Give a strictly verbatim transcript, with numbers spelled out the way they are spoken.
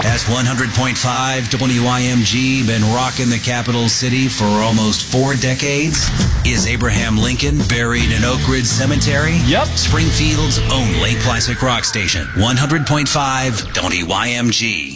Has one hundred point five W I M G been rocking the capital city for almost four decades? Is Abraham Lincoln buried in Oak Ridge Cemetery? Yep. Springfield's only classic rock station. one hundred point five W I M G.